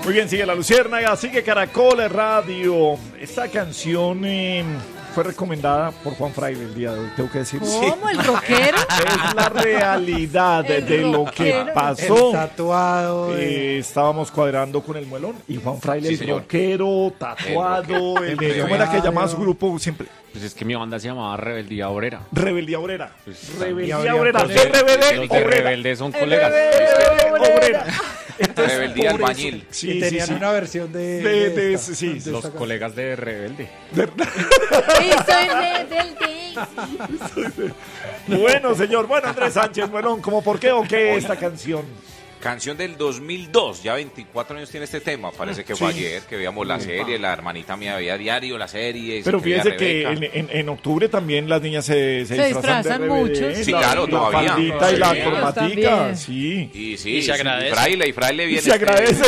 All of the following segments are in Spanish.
Muy bien, sigue La Luciérnaga, sigue Caracol Radio. Esta canción fue recomendada por Juan Fraile el día de hoy, tengo que decir. ¿Cómo? ¿El rockero? Es la realidad de lo que pasó. El tatuado. Estábamos cuadrando con el muelón y Juan Fraile, Sí, el señor. rockero, tatuado, ¿cómo era que llamaba su grupo siempre? Pues es que mi banda se llamaba Rebeldía Obrera. Rebeldía Obrera. Pues, Rebeldía habría Obrera. colegio. RBD Los de Obrera. Rebelde son colegas. Obrera. Entonces, Rebeldía por eso- albañil. Sí, Y sí, tenían sí. una versión de De esta, sí, de Los esta colegas de Rebelde. Sí, soy rebelde. Bueno, señor. Bueno, Andrés Sánchez, Muelón, ¿cómo por qué o qué esta canción? Canción del 2002, ya 24 años tiene este tema. Parece que fue ayer que veíamos la serie, la hermanita mía veía diario la serie. Pero se veía fíjese que Rebeca. en octubre también las niñas se disfrazan de RBD, mucho, sí, claro, la todavía. faldita y la Sí. corbatica, También. sí. Y sí, Y se agradece. Y Fraile viene. Se agradece.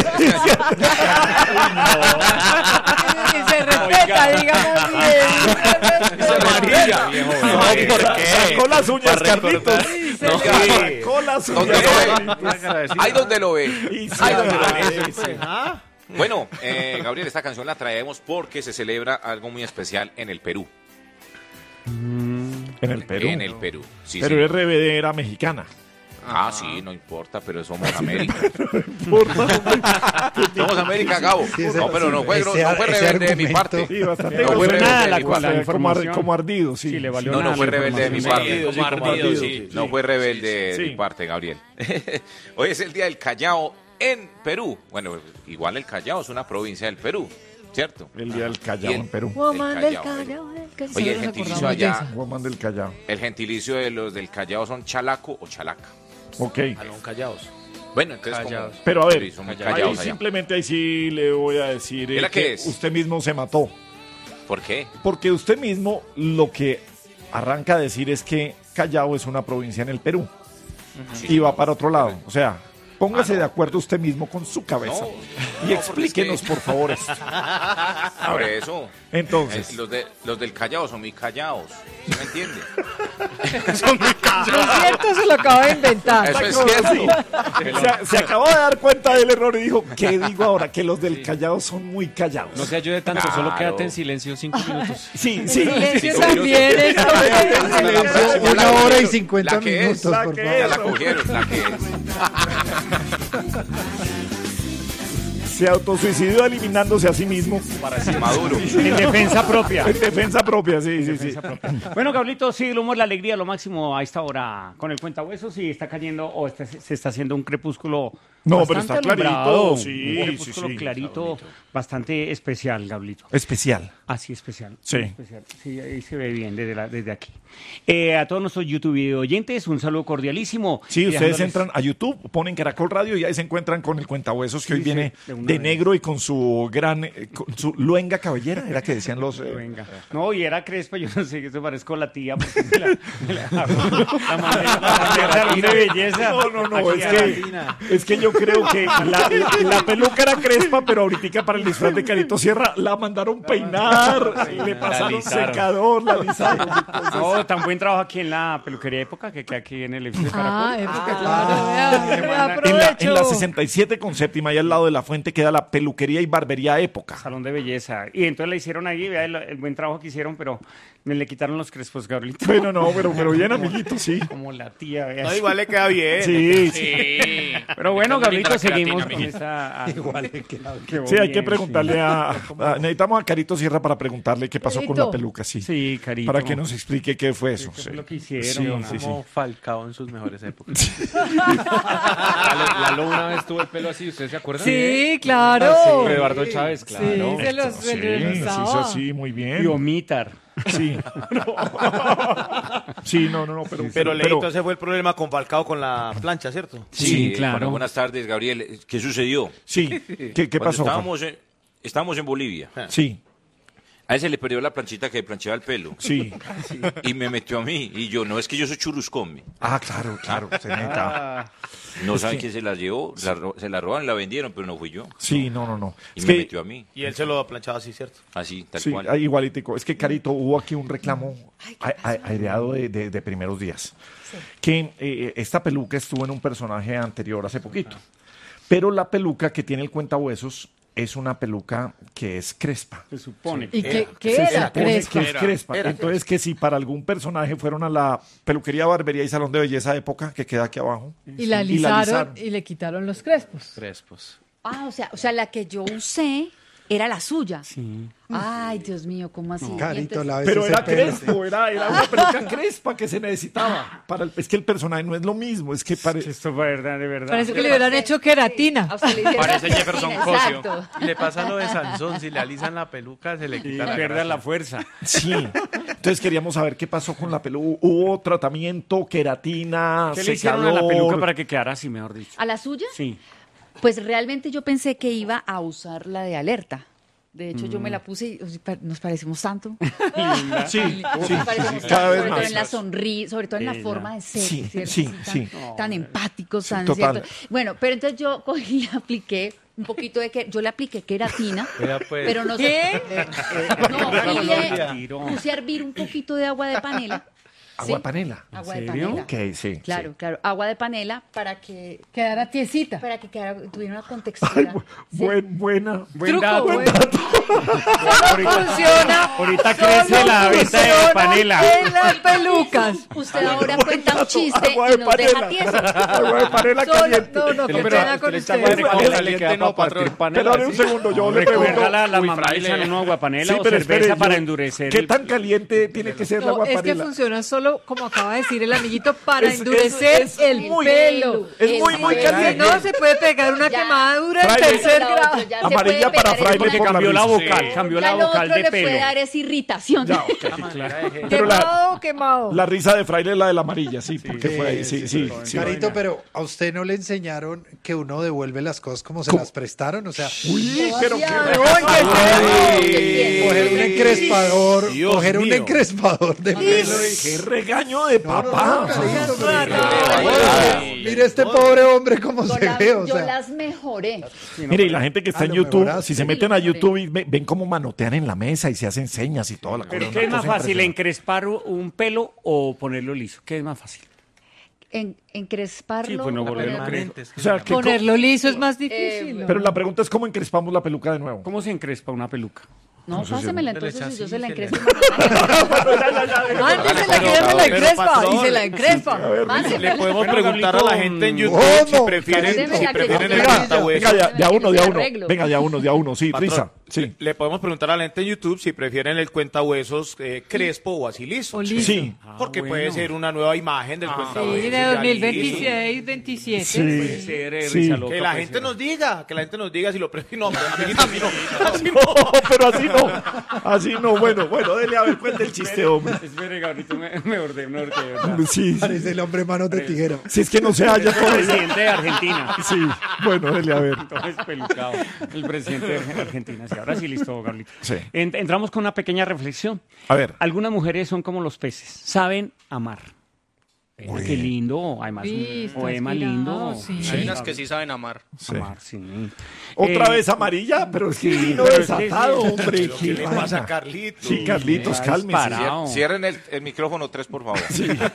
Y se respeta, digamos bien. María, viejo. ¿Por qué? Sacó las uñas, Carlitos. No. Sacó las ¿Dónde uñas. lo ve? Ahí donde lo ve. Y se Ahí donde lo ve. agradece. Bueno, Gabriel, esta canción la traemos porque se celebra algo muy especial en el Perú. En el Perú. En el Perú. Sí, Pero sí. RBD era mexicana. Sí, no importa, pero somos América. Importa. Somos América, Gabo. Sí, No, pero no fue ese rebelde de mi argumento. parte. Sí, bastante. No fue grosero. rebelde de nada mi la parte. información. Como ardido, sí. Sí, le valió No, no nada fue la rebelde de mi información. parte. Como ardido, sí. No fue rebelde de Sí. mi parte, Gabriel. Hoy es el Día del Callao en Perú. Bueno, igual el Callao es una provincia del Perú, ¿cierto? El día del Callao Y el- en Perú. Woman del Callao. Callao, del Callao. Oye, el Nos gentilicio acordamos de allá, esa. Woman del Callao. el gentilicio de los del Callao son chalaco o chalaca. Ok. Callados. Bueno, entonces Callaos. como... Pero a ver, Sí, son muy ahí callados allá. simplemente ahí sí le voy a decir ¿Y la que qué es? usted mismo se mató. ¿Por qué? Porque usted mismo lo que arranca a decir es que Callao es una provincia en el Perú y va para otro lado. O sea, póngase no. de acuerdo usted mismo con su cabeza No, y porque explíquenos, es que- por favor, esto. Por eso. Entonces, Los del Callao son muy callados. ¿Sí me entiende? Lo cierto se lo acabo de inventar. Eso es cierto. se acabó de dar cuenta del error y dijo, ¿qué digo ahora? Que los del Callao son muy callados. No se ayude tanto, solo Claro. quédate en silencio 5 minutos. Sí, sí. Silencio también. entonces. 1 hora y 50 La que es, minutos, la por que favor. Ya la Eso. cogieron, la que es. Se autosuicidó eliminándose a sí mismo. Maduro. En defensa propia. En defensa propia, sí, sí, sí. Bueno, Gablito, sí, el humor, la alegría, lo máximo a esta hora con el cuentahuesos y está cayendo o se está haciendo un crepúsculo. No, pero bastante está clarito, alumbrado, sí, un crepúsculo sí, sí. clarito, bastante especial, Gablito. Especial. Así especial. Sí. Especial. Sí, ahí se ve bien desde aquí. A todos nuestros YouTube oyentes, un saludo cordialísimo. Sí, Y ustedes dejándoles- entran a YouTube, ponen Caracol Radio y ahí se encuentran con el cuentahuesos que Sí, hoy viene sí, de una de vez. negro y con su gran, con su luenga cabellera, era que decían los... Venga. No, y era Crespa, yo no sé, que se parezco a la tía. Porque la mandé al salón de belleza. No, Aquí es que yo creo que la peluca era crespa, pero ahorita para el disfraz de Carito Sierra la mandaron peinar, le pasaron alisaron. secador, la alisaron. No, tan buen trabajo aquí en la peluquería época que queda aquí en el edificio de Ah, Caracol. época, claro. Vea, En la aprovecho. 67 con séptima, ahí al lado de la fuente, queda la peluquería y barbería época. Salón de belleza. Y entonces le hicieron ahí, vea el buen trabajo que hicieron, pero me le quitaron los crespos, Gabrielito. Bueno, no, pero bien, amiguito, sí. Como la tía, vea. No, igual le queda bien. Sí, sí. Sí. Pero bueno, Gabrielito, seguimos con esta... Igual le queda bien. Sí, hay que preguntarle necesitamos a Carito Sierra para preguntarle qué pasó con Carito. la peluca, sí. Sí, Carito. Para que nos explique qué fue eso. ¿Qué sí. fue lo que hicieron? Sí, ¿no? sí, sí. Como Falcao en sus mejores épocas. Lalo una vez tuvo el pelo así, ¿ustedes se acuerdan? Sí, claro. Eduardo Chávez, claro. Sí, se los Sí, se hizo así, muy Y bien. Omitar. Sí. Sí, no, pero... Pero Leito, ese fue el problema con Falcao con la plancha, ¿cierto? Sí, claro. Bueno, buenas tardes, Gabriel. ¿Qué sucedió? Sí, ¿qué Cuando pasó? estábamos en Bolivia. Sí, A ese le perdió la planchita que planchaba el pelo. sí. Y me metió a mí. Y yo, no, es que yo soy churuscome. Ah, claro, se neta. No saben quién se la llevó. Se la robaron, la vendieron, pero no fui yo. Sí, no. Y Es me que, metió a mí. Y él se lo ha planchado así, ¿cierto? Así, tal sí, cual. igualitico. Es que, Carito, hubo aquí un reclamo aireado de primeros días. Que esta peluca estuvo en un personaje anterior hace poquito. Pero la peluca que tiene el cuentahuesos es una peluca que es crespa. Se supone. ¿Y qué Se era? supone Crespa. que es crespa. Entonces, que si para algún personaje fueron a la peluquería, barbería y salón de belleza de época, que queda aquí abajo. Y la alisaron y le quitaron los crespos. Crespos. Ah, o sea, la que yo usé era la suya. Sí. Ay, Dios mío, ¿cómo así? Y Carito, entonces- la vez Pero ese era pelo. crespo, era una peluca crespa que se necesitaba. Es que el personaje no es lo mismo, es que parece... Esto es verdad, de verdad. Parece que le hubieran hecho queratina. A usted le hicieron Parece la Jefferson queratina, Cosio. exacto. Y le pasa lo de Sansón, si le alisan la peluca se le Y quita la pierde gracia. la fuerza. Sí. Entonces queríamos saber qué pasó con la peluca. ¿Hubo tratamiento, queratina, ¿Qué le hicieron a la secador? peluca para que quedara así, mejor dicho? ¿A la suya? Sí. Pues realmente yo pensé que iba a usar la de alerta. De hecho, yo me la puse y nos parecemos tanto. Sí, Nos sí, parecemos sí, cada tanto, vez sobre todo más. en la sonrisa, sobre todo en la Ella. forma de ser, Sí, ¿cierto? sí, Tan, sí. tan empáticos, tan total. ¿cierto? Bueno, pero entonces yo cogí y apliqué un poquito yo le apliqué queratina, Vea, pues. pero no ¿Qué? no, y le Tiro. puse a hervir un poquito de agua de panela. Agua ¿sí? panela. Agua de serio? panela. Ok, sí. Claro, sí. claro, agua de panela para que Tiesita. tuviera una Ay, contextura. ¿sí? buena. Buen Truco, dato. bueno. Funciona. Ahorita crece la venta de panela. En las pelucas. Usted ahora cuenta un chiste Agua y de nos deja panela. tiesos. Agua de panela Solo, caliente. no, qué pena con echa agua de ustedes. panela, le le queda queda para para partir partir Espérame un segundo, yo le pregunto. Recuerda la Uy, mamá fraile. echan una agua panela Sí, o pero cerveza espere, para yo- endurecer. ¿Qué el- tan caliente tiene que ser el No, agua es que panela? funciona solo, como acaba de decir el amiguito, para Es- endurecer es el muy- pelo. Es muy Muy caliente. No se puede pegar una Ya. quemadura en Fraile. tercer La grado. otra ya se Amarilla puede para pegar en fraile una- que por la cambió la risa. vocal, cambió la Ya lo vocal otro de le puede pelo. dar es irritación. Ya, ok. Pero Quemado. la risa de fraile es la de la amarilla, sí, porque fue ahí, sí, sí. sí. Carito, pero ¿a usted no le enseñaron que uno devuelve las cosas como se ¿Cómo? las prestaron? O sea, Uy, pero qué coger un encrespador, Dios coger un mío. encrespador de pelo y... qué regaño de papá. Carito, pero- Ay. Mire este pobre hombre cómo Yo, se las- ve, o yo sea. las mejoré. Mire, y la gente que está en lo YouTube, mejoraste. si se meten a YouTube y ven cómo manotean en la mesa y se hacen señas y toda la ¿Pero cosa. qué es una más cosa fácil, impresionante. encrespar un pelo o ponerlo liso? ¿Qué es más fácil? Encresparlo. Sí, pues no volverlo ponerlo- crespo. O sea, que Ponerlo liso es más difícil. ¿no? pero la pregunta es cómo encrespamos la peluca de nuevo. ¿Cómo se encrespa una peluca? No, pásamela le entonces echa y yo así, se la se le- encrespo. Mándesela que ella me la encrespa y se la encrespa. Le podemos Bueno, preguntar a la Gablito, gente en YouTube ¿cómo? si prefieren, Démela si que prefieren yo el te la- cuentahuesos. Venga, de a uno, de a uno. Arreglo. Venga, de a uno, sí, Patrón, Risa. Sí. Le podemos preguntar a la gente en YouTube si prefieren el cuentahuesos crespo o así liso. O liso. Sí. Porque bueno. puede ser una nueva imagen del cuentahuesos. Sí, de ya 2026, 27. Puede ser, Sí. risa loca, Que la puede gente ser. nos diga, que la gente nos diga si lo prefieren. No, amiguita, a mí no. Así no. No, pero así no. Así no. Bueno, dele a ver, cuente el chiste, hombre. Espere, Gabriel, me ordé, de verdad. Sí, sí. Parece el hombre manos de tijera. Si es que no se halla El todavía. presidente de Argentina. Sí, bueno, dele a ver. Todo espelucado. El presidente de Argentina. Sí, ahora sí, listo, Gabriel. Sí. Entramos con una pequeña reflexión. A ver. Algunas mujeres son como los peces, saben amar. Qué lindo, además Sí, un está poema inspirado, lindo. sí. Hay unas que sí saben amar. Sí. Amar, sí. Otra Eh, vez amarilla, pero es que sí, vino pero es que desatado, sí. hombre. ¿Qué le pasa a pasa? Carlitos? Sí, Carlitos, Está cálmese. disparado. Cierren el micrófono 3, por favor.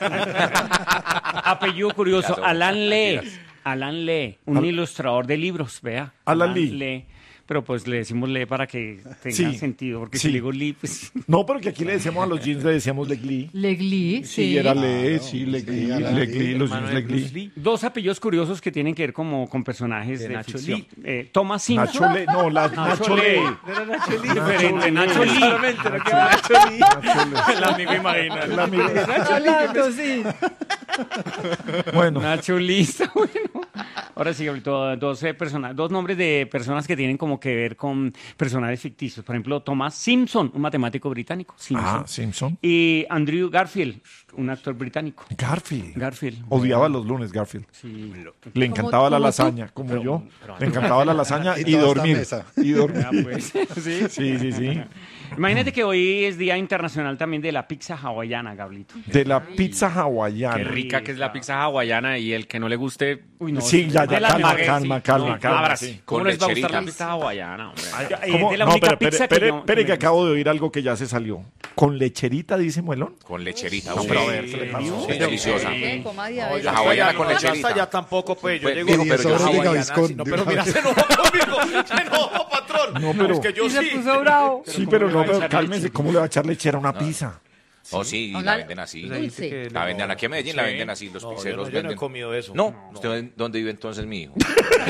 Apellido curioso, Ya somos Alan Lee. tranquilas. Alan Lee, un ilustrador de libros, vea. Alan Lee. Pero pues le decimos Lee para que tenga Sí, sentido, porque sí. si le digo Lee, pues... No, porque aquí le decíamos a los jeans, le decíamos Legli. Legli, Sí, sí. era Le, sí, Legli, sí, Alan Legli, los jeans Hermano de Legli. Bruce Lee. Dos apellidos curiosos que tienen que ver como con personajes de Nacho ficción. Lee. Thomas Simpson. Nacho Le, no, Nacho Le. Diferente, Nacho Lee. El amigo imaginario. El amigo. Hablando, sí. Bueno, Nacho Lee está bueno. Ahora sí, Gabriel, dos nombres de personas que tienen como que ver con personajes ficticios. Por ejemplo, Thomas Simpson, un matemático británico. Simpson. Simpson. Y Andrew Garfield, un actor británico. Garfield. Odiaba los lunes, Garfield. Sí. Le encantaba la como tú. lasaña, como yo. Le encantaba la lasaña Y y toda esta dormir. mesa. Y dormir. Ya, pues. Sí. Sí. Imagínate que hoy es Día Internacional también de la pizza hawaiana, Gablito. De la pizza hawaiana. Qué rica que es la pizza hawaiana y el que no le guste, Uy, no, Sí, ya, de las calma, mejores, calma, sí. calma, No, calma. abras. Sí. ¿Cómo Con les va a gustar la lecherita. pizza hawaiana, hombre? Es ¿Cómo? de la No, única pero pizza que yo... espere que acabo de oír algo que ya se salió. Con lecherita, dice Muelón. Con lecherita. No, uy. pero a ver, ¿qué le pasó? Sí, deliciosa. ¿Qué? Coma No, diabetes. la hawaiana con ya lecherita. hasta ya tampoco, pues. Yo Pues, llego, digo, Y pero eso yo ahora soy diga hawaiana, Viscón. sí, no, pero mira, se enojó conmigo. Se enojó, patrón. No, pero- Es que yo Y se sí. puso bravo. Sí, pero no, pero cálmese, ¿cómo le va a echar lechera a una pizza? Oh, sí, Hola. la venden así. Dulce. La venden aquí en Medellín, la venden así. Los No, pizzeros yo no he venden. comido eso. No, ¿usted dónde vive entonces, mi hijo?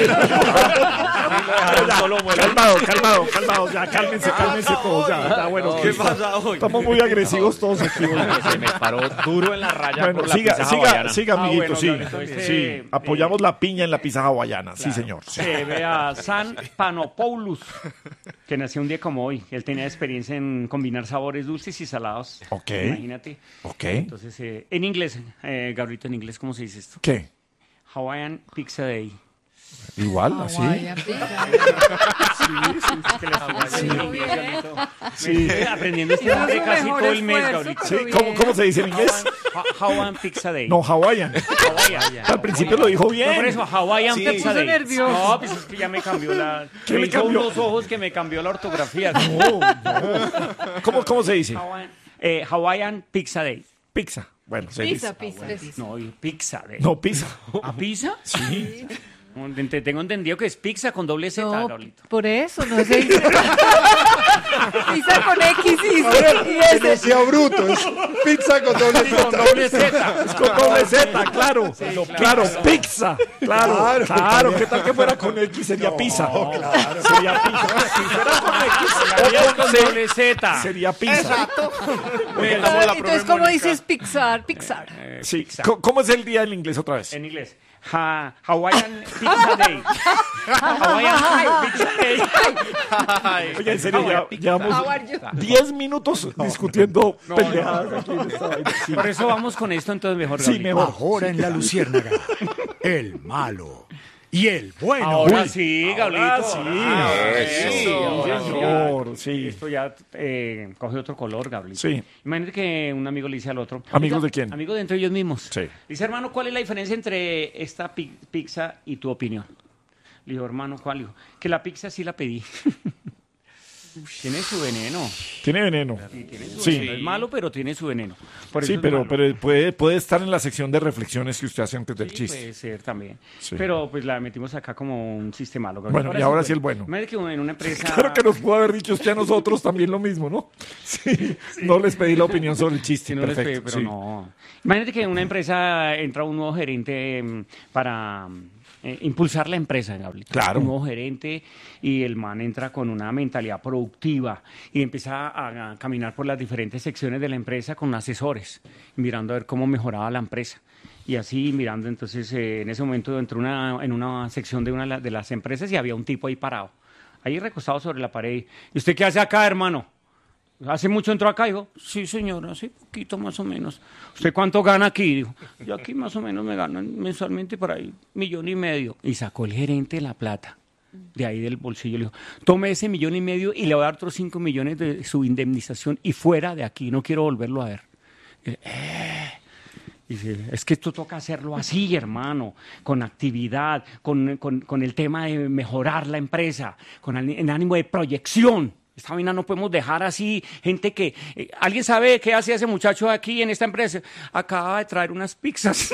Calmado, ya, cálmense todos, ya, está bueno. ¿Qué pasa hoy? Estamos muy agresivos todos aquí. Se me paró duro en la raya Bueno, por la siga, pizza siga, hawaiana. siga, amiguito, bueno, sí. Gabrielito, Sí, apoyamos la piña en la pizza hawaiana, sí, señor. Sí. Vea, San Panopoulos, que nació un día como hoy. Él tenía experiencia en combinar sabores dulces y salados. Ok. Imagínate. Ok. Entonces, en inglés, Gabrielito, en inglés, ¿cómo se dice esto? ¿Qué? Hawaiian Pizza Day. Igual, así. Hawaiian pizza. Que le estoy haciendo en inglés, Gabrielito. Sí. Me estoy aprendiendo este Hizo su nombre casi mejor todo el mes, esfuerzo, Gabrielito. Sí, pero bien. ¿cómo se dice en inglés? Hawaiian Pizza Day. No, Hawaiian. Hawaiian. Al principio lo dijo bien. No, por eso, Hawaiian Sí. Pizza Se Day. puso nervioso. No, pues es que ya me cambió la... ¿Qué me le hizo cambió? unos ojos que me cambió la ortografía. ¿Cómo se dice? Hawaiian Pizza Day. Pizza. Bueno, se Pizza, dice. pizza. No, Pizza Day. No, pizza. ¿A pizza? Sí. Tengo entendido que es pizza con doble Z, No, Gabrielito. por eso, no se dice. Pizza con X y Que no sea bruto, es pizza con doble Con doble Z. Es con doble Z, claro. Claro, pizza. Claro. ¿Qué tal que fuera con X? Sería pizza. Claro. Sería pizza. Si fuera con X o con doble C, Z. sería pizza. Entonces, ¿cómo dices Pixar? Pixar. Sí. ¿Cómo es el día en inglés otra vez? En inglés. Hawaiian Pizza Day. Hawaiian Pizza Day. Oye, en serio, llevamos How are you? 10 minutos discutiendo pendejadas aquí en esta vaina. Sí. Por eso vamos con esto, entonces mejor. Sí, Gabriel. mejor. Ahora en La Luciérnaga, el malo y el bueno. Ahora sí, Gabrielito. sí. Eso. Señor, sí. Esto ya coge otro color, Gabrielito. Sí. Imagínate que un amigo le dice al otro. ¿Amigos "Oiga, de quién? Amigos de entre ellos mismos. Sí. Dice, hermano, ¿cuál es la diferencia entre esta pizza y tu opinión? Le digo, hermano, ¿cuál? Dijo, que la pizza sí la pedí. Tiene su veneno. Tiene veneno. Tiene su Sí. veneno. Es malo, pero tiene su veneno. Por eso Sí, es pero malo. puede estar en la sección de reflexiones que usted hace antes del Sí, chiste. puede ser también. Sí. Pero pues la metimos acá como un chiste malo. Bueno, y ahora sí el bueno. Imagínate que en una empresa... Claro que nos pudo haber dicho usted a nosotros también lo mismo, ¿no? Sí. No les pedí la opinión sobre el chiste. Sí, no les Perfecto. pero sí. no. Imagínate que en una empresa entra un nuevo gerente para impulsar la empresa, Gabriel. Claro. Un nuevo gerente y el man entra con una mentalidad productiva y empieza a caminar por las diferentes secciones de la empresa con asesores, mirando a ver cómo mejoraba la empresa. Y así mirando, entonces en ese momento entró en una sección de una de las empresas y había un tipo ahí parado, ahí recostado sobre la pared. ¿Y usted qué hace acá, hermano? ¿Hace mucho entró acá? Dijo, sí, señora, hace poquito más o menos. ¿Usted cuánto gana aquí? Dijo, yo aquí más o menos me ganan mensualmente por ahí 1,5 millones. Y sacó el gerente la plata de ahí del bolsillo. Le dijo, tome ese 1,5 millones y le voy a dar otros 5 millones de su indemnización y fuera de aquí, no quiero volverlo a ver. Y dice, es que esto toca hacerlo así, hermano, con actividad, con el tema de mejorar la empresa, con el ánimo de proyección. Esta vaina no podemos dejar así, gente que... ¿alguien sabe qué hace ese muchacho aquí en esta empresa? Acaba de traer unas pizzas.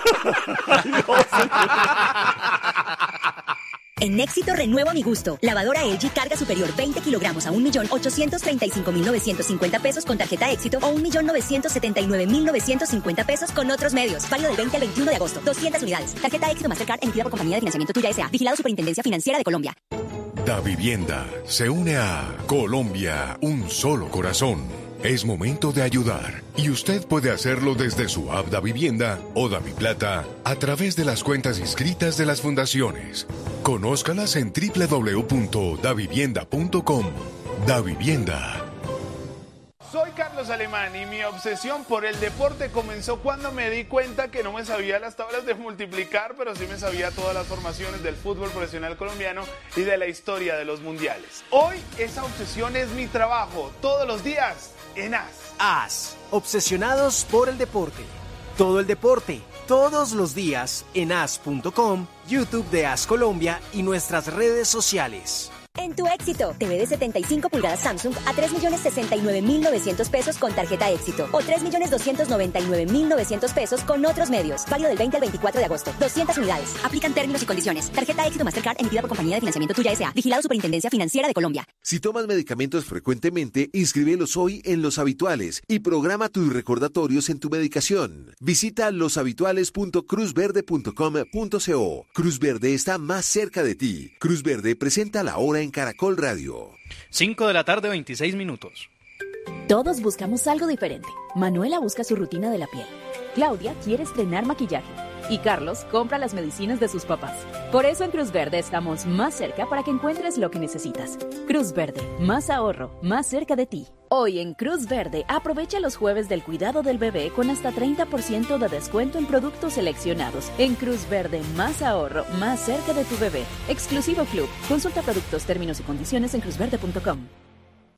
En Éxito renuevo mi gusto. Lavadora LG carga superior 20 kilogramos a 1.835.950 pesos con tarjeta Éxito o 1.979.950 pesos con otros medios. Válido del 20 al 21 de agosto. 200 unidades. Tarjeta Éxito Mastercard emitida por Compañía de Financiamiento Tuya S.A. Vigilado Superintendencia Financiera de Colombia. Da Vivienda se une a Colombia, un solo corazón. Es momento de ayudar y usted puede hacerlo desde su app Da Vivienda o DaViplata a través de las cuentas inscritas de las fundaciones. Conózcalas en www.davivienda.com. Da Vivienda. Soy Carlos Alemán y mi obsesión por el deporte comenzó cuando me di cuenta que no me sabía las tablas de multiplicar, pero sí me sabía todas las formaciones del fútbol profesional colombiano y de la historia de los mundiales. Hoy esa obsesión es mi trabajo, todos los días en AS. AS, obsesionados por el deporte. Todo el deporte, todos los días en as.com, YouTube de AS Colombia y nuestras redes sociales. en tu Éxito. TV de 75 pulgadas Samsung a 3.069.900 pesos con tarjeta Éxito o 3.299.900 pesos con otros medios. Válido del 20 al 24 de agosto. 200 unidades. Aplican términos y condiciones. Tarjeta Éxito Mastercard emitida por Compañía de Financiamiento Tuya S.A. Vigilado Superintendencia Financiera de Colombia. Si tomas medicamentos frecuentemente, inscríbelos hoy en Los Habituales y programa tus recordatorios en tu medicación. Visita loshabituales.cruzverde.com.co. Cruz Verde está más cerca de ti. Cruz Verde presenta La Hora en Caracol Radio. 5 de la tarde, 26 minutos. Todos buscamos algo diferente. Manuela busca su rutina de la piel. Claudia quiere estrenar maquillaje. Y Carlos compra las medicinas de sus papás. Por eso en Cruz Verde estamos más cerca para que encuentres lo que necesitas. Cruz Verde, más ahorro, más cerca de ti. Hoy en Cruz Verde, aprovecha los jueves del cuidado del bebé con hasta 30% de descuento en productos seleccionados. En Cruz Verde, más ahorro, más cerca de tu bebé. Exclusivo Club. Consulta productos, términos y condiciones en cruzverde.com.